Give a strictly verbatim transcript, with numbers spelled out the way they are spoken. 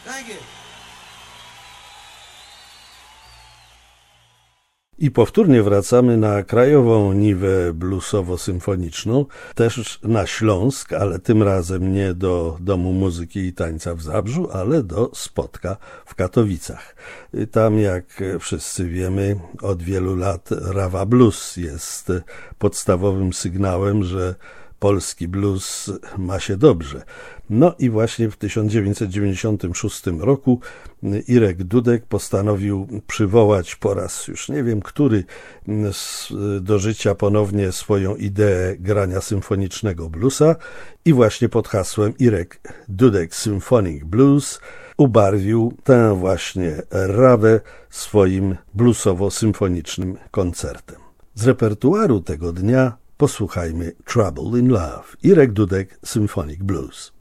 Thank you. I powtórnie wracamy na krajową niwę bluesowo-symfoniczną, też na Śląsk, ale tym razem nie do Domu Muzyki i Tańca w Zabrzu, ale do Spodka w Katowicach. Tam, jak wszyscy wiemy, od wielu lat Rawa Blues jest podstawowym sygnałem, że polski blues ma się dobrze. No i właśnie w tysiąc dziewięćset dziewięćdziesiątym szóstym roku Irek Dudek postanowił przywołać po raz już nie wiem który do życia ponownie swoją ideę grania symfonicznego bluesa i właśnie pod hasłem Irek Dudek Symphonic Blues ubarwił tę właśnie rawę swoim bluesowo-symfonicznym koncertem. Z repertuaru tego dnia posłuchajmy Trouble in Love, Irek Dudek Symphonic Blues.